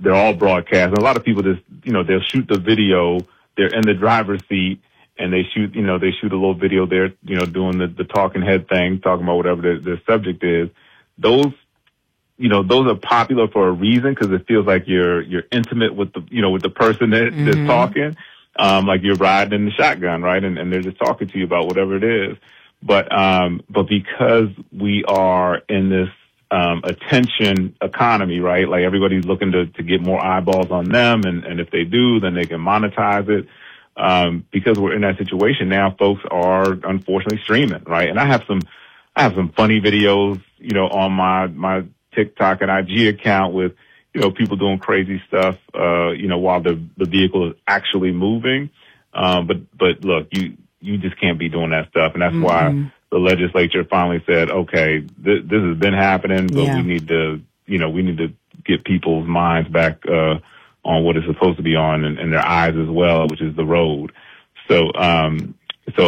they're all broadcast. And a lot of people just, they'll shoot the video. They're in the driver's seat and they shoot a little video there, doing the talking head thing, talking about whatever the subject is. Those are popular for a reason because it feels like you're intimate with the person that's talking. Like you're riding in the shotgun, right? And they're just talking to you about whatever it is. But because we are in this attention economy, right? Like everybody's looking to get more eyeballs on them, and if they do, then they can monetize it. Because we're in that situation now, folks are unfortunately streaming, right? And I have some funny videos, on my TikTok and IG account with, people doing crazy stuff, while the vehicle is actually moving. But look, you just can't be doing that stuff. And that's why the legislature finally said, okay, this has been happening, but we need to get people's minds back, on what it's supposed to be on and their eyes as well, which is the road. So I'm,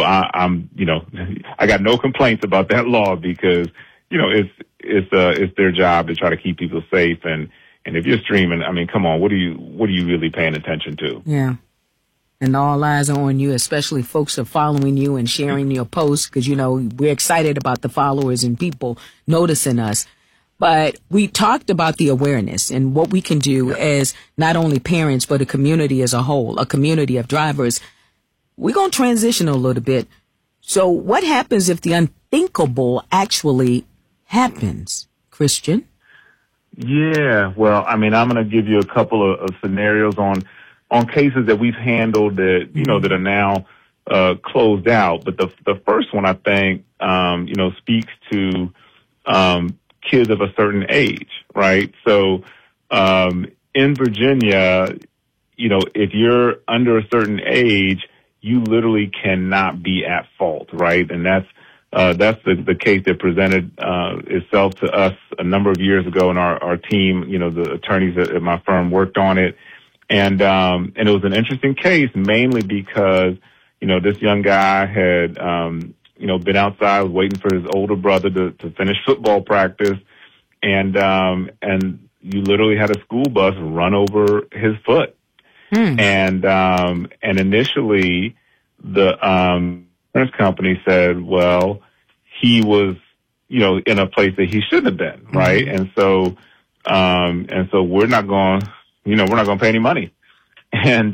I got no complaints about that law because, it's their job to try to keep people safe. And if you're streaming, I mean, come on, what are you really paying attention to? Yeah. And all eyes are on you, especially folks are following you and sharing your posts because, we're excited about the followers and people noticing us. But we talked about the awareness and what we can do as not only parents, but a community as a whole, a community of drivers. We're going to transition a little bit. So what happens if the unthinkable actually happens, Christian? Yeah, well, I mean, I'm going to give you a couple of scenarios on cases that we've handled that, that are now closed out. But the first one, I think, speaks to kids of a certain age, right? So in Virginia, if you're under a certain age, you literally cannot be at fault, right? And that's the case that presented itself to us a number of years ago, and our team, the attorneys at my firm worked on it. And it was an interesting case mainly because, this young guy had, been outside waiting for his older brother to finish football practice. And you literally had a school bus run over his foot. And initially the, insurance company said, well, he was, in a place that he shouldn't have been. Right. And so we're not going to pay any money. And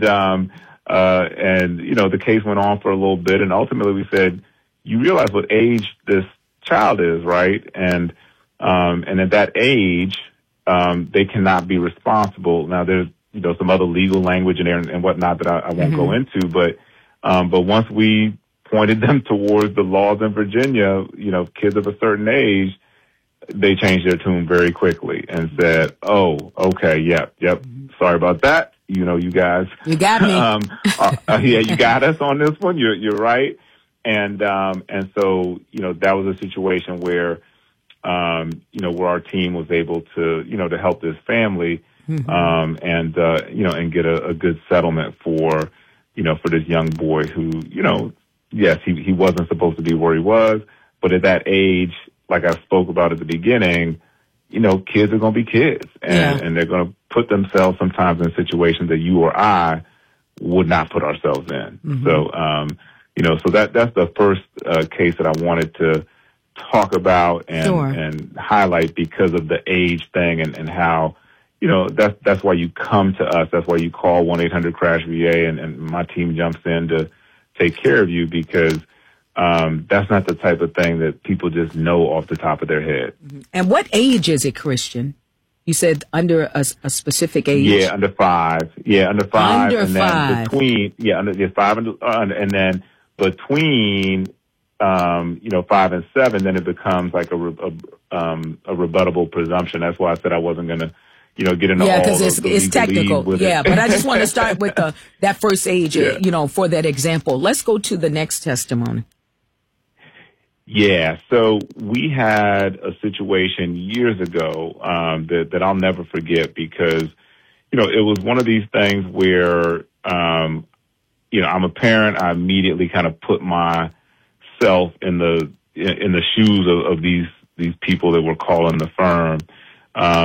the case went on for a little bit. And ultimately we said, you realize what age this child is, right? And at that age, they cannot be responsible. Now there's, some other legal language in there and whatnot that I won't go into, but once we pointed them towards the laws in Virginia, kids of a certain age, they changed their tune very quickly and said, oh, okay, yep. Sorry about that. You guys. You got me. Yeah, you got us on this one. You're right. And so, that was a situation where, where our team was able to, to help this family, and get a good settlement for this young boy who, yes, he wasn't supposed to be where he was, but at that age, like I spoke about at the beginning, kids are going to be kids and they're going to put themselves sometimes in situations that you or I would not put ourselves in. So, so that's the first case that I wanted to talk about and highlight because of the age thing and how, that's why you come to us. That's why you call 1-800-CRASH-VA and my team jumps in to take care of you because that's not the type of thing that people just know off the top of their head. And what age is it, Christian? You said under a specific age? Yeah, under 5. Yeah, under 5. Under and 5. Then between, under 5 and then between, 5 and 7, then it becomes like a rebuttable presumption. That's why I said I wasn't going to, get into all because it's technical. But I just want to start with that first age, for that example. Let's go to the next testimony. Yeah, so we had a situation years ago that I'll never forget because, it was one of these things where, I'm a parent. I immediately kind of put myself in the shoes of these people that were calling the firm.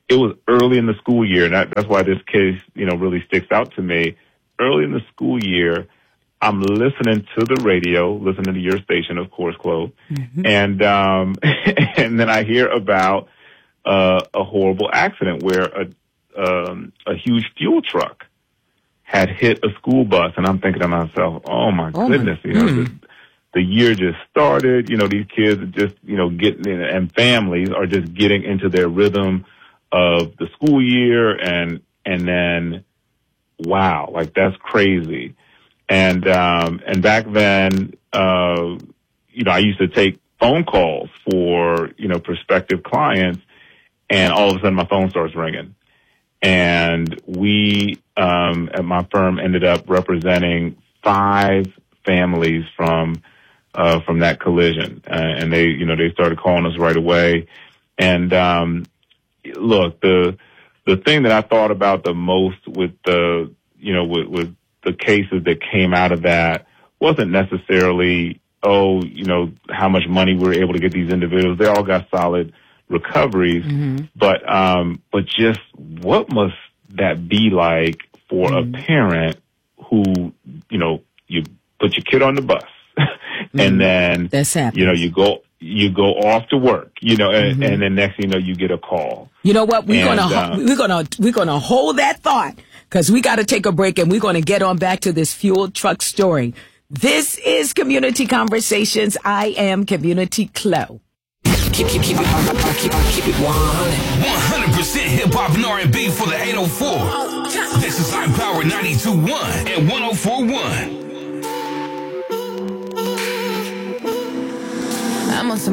it was early in the school year, and that's why this case, really sticks out to me. Early in the school year, I'm listening to the radio, listening to your station, of course, Chloe, and and then I hear about a horrible accident where a huge fuel truck had hit a school bus, and I'm thinking to myself, "Oh my goodness!" The year just started. These kids are just getting in, and families are just getting into their rhythm of the school year, and then, wow, like that's crazy. And back then, I used to take phone calls for, prospective clients, and all of a sudden my phone starts ringing. And we, at my firm, ended up representing 5 families from that collision. And they started calling us right away. And, look, the thing that I thought about the most with with the cases that came out of that wasn't necessarily, how much money we were able to get these individuals. They all got solid recoveries, but just what must that be like for a parent who, you put your kid on the bus and then, you go off to work, and then next thing you know, you get a call. You know what? We're gonna hold that thought, because we got to take a break, and we're going to get on back to this fuel truck story. This is Community Conversations. I am Community Chloe. Keep it 100% hip hop and R&B for the 804. This is High Power 92.1 and 104.1. I'm on some